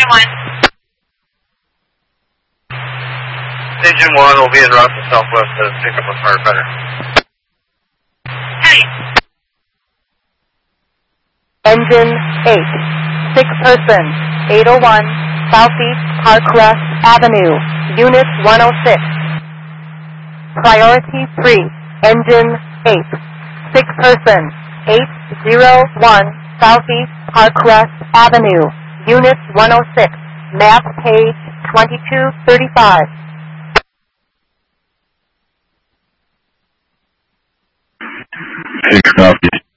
Engine 1. Engine 1 will be en route to Southwest to pick up a firefighter. Hey. Engine 8, 6 person, 801 Southeast Parkwest Avenue, Unit 106. Priority 3, Engine 8, 6 person, 801 Southeast Parkwest Avenue, Unit 106, map page 2235. Six Southeast